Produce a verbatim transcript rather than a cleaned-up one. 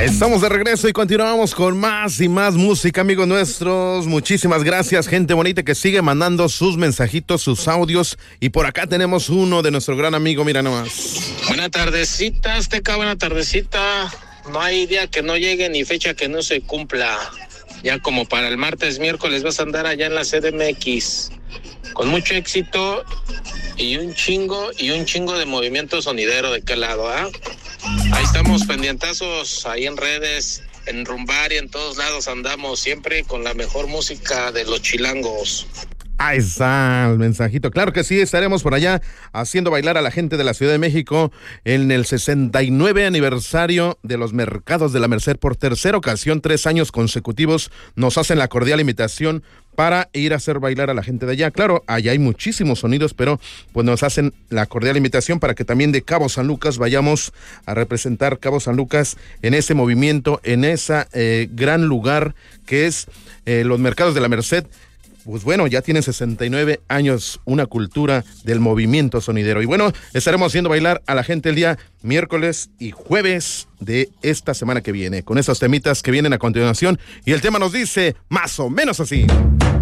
Estamos de regreso y continuamos con más y más música, amigos nuestros. Muchísimas gracias, gente bonita que sigue mandando sus mensajitos, sus audios. Y por acá tenemos uno de nuestro gran amigo, mira nomás. Buena tardecita, Azteca, buena tardecita. No hay día que no llegue ni fecha que no se cumpla. Ya como para el martes, miércoles vas a andar allá en la C D M X. Con mucho éxito y un chingo y un chingo de movimiento sonidero de qué lado, ¿ah? ¿eh? Ahí estamos pendientazos, ahí en redes, en Rumbar y en todos lados andamos siempre con la mejor música de los chilangos. Ahí está el mensajito. Claro que sí, estaremos por allá haciendo bailar a la gente de la Ciudad de México en el sesenta y nueve aniversario de los Mercados de la Merced. Por tercera ocasión, tres años consecutivos, nos hacen la cordial invitación para ir a hacer bailar a la gente de allá. Claro, allá hay muchísimos sonidos, pero pues nos hacen la cordial invitación para que también de Cabo San Lucas vayamos a representar Cabo San Lucas en ese movimiento, en ese eh, gran lugar que es eh, los Mercados de la Merced. Pues bueno, ya tienen sesenta y nueve años, una cultura del movimiento sonidero. Y bueno, estaremos haciendo bailar a la gente el día miércoles y jueves de esta semana que viene, con esos temitas que vienen a continuación. Y el tema nos dice más o menos así.